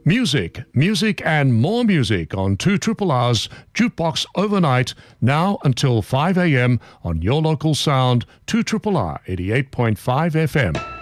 Music and more music on 2RRR's Jukebox Overnight, now until 5 a.m. on your local sound, 2RRR 88.5 FM.